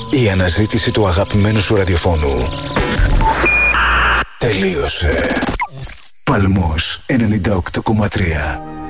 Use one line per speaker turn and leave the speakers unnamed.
Η αναζήτηση του αγαπημένου σου ραδιοφώνου τελείωσε. Παλμός 98,3.